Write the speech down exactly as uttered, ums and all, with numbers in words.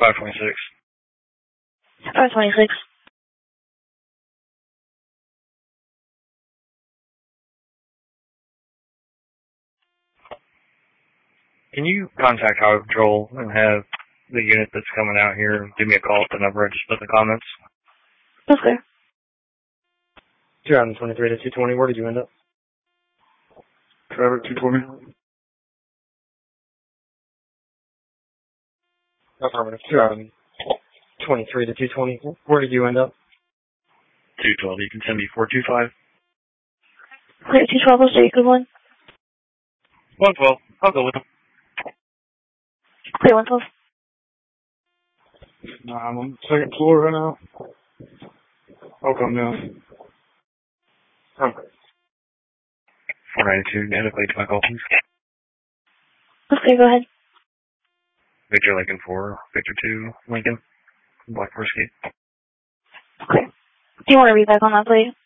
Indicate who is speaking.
Speaker 1: five twenty-six.
Speaker 2: five twenty-six.
Speaker 1: Can you contact Highway Patrol and have the unit that's coming out here give me a call at the number I just put in the comments?
Speaker 2: Okay.
Speaker 1: two twenty-three to two twenty, where did you end up?
Speaker 3: Trevor, two twenty.
Speaker 1: Affirmative. two twenty-three to two twenty, where did you end up?
Speaker 3: two twelve, you can send me four two five.
Speaker 2: Okay, two twelve, what's the good one?
Speaker 1: one twelve, I'll go with them.
Speaker 2: Okay, one twelve.
Speaker 3: Nah, I'm on the second floor right now. I'll come down.
Speaker 1: Okay. four ninety-two, adequately to my call, please.
Speaker 2: Okay, go ahead.
Speaker 1: Victor Lincoln four, Victor two, Lincoln, Black Forest Gate.
Speaker 2: Okay. Do you want to read back on that, please?